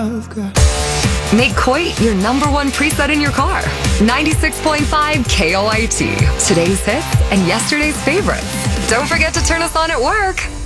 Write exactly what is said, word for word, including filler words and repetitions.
I've got. Make Coit your number one preset in your car. ninety-six point five K O I T. Today's hits and yesterday's favorites. Don't forget to turn us on at work.